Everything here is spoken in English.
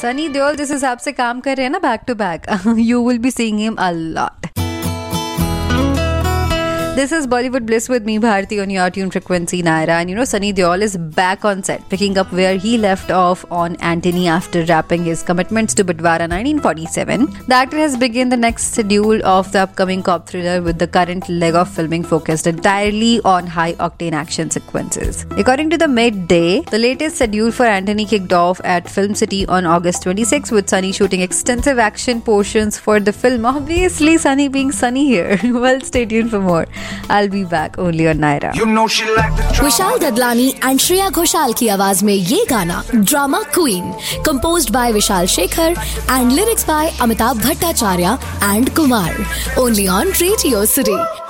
सनी देओल जिस हिसाब से काम कर रहे हैं ना back to back, you will be seeing him a lot. This is Bollywood Bliss with me, Bharti, on your tune frequency, Naira. And Sunny Deol is back on set, picking up where he left off on Antony after wrapping his commitments to Budwara 1947. The actor has begun the next schedule of the upcoming cop thriller, with the current leg of filming focused entirely on high-octane action sequences. According to the Midday, the latest schedule for Antony kicked off at Film City on August 26, with Sunny shooting extensive action portions for the film. Obviously, Sunny being Sunny here. Well, stay tuned for more. I'll be back only on Naira. Vishal Dadlani and Shreya Ghoshal की आवाज में ये गाना drama queen, composed by Vishal Shekhar and lyrics by Amitabh Bhattacharya and Kumar, only on Radio City.